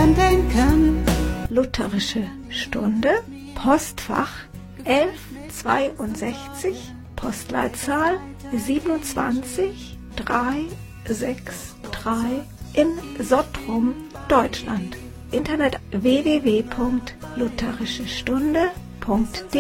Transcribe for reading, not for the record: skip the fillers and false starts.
dran denken. Lutherische Stunde, Postfach 1162, Postleitzahl 27363 in Sottrum, Deutschland. Internet www.lutherischestunde.de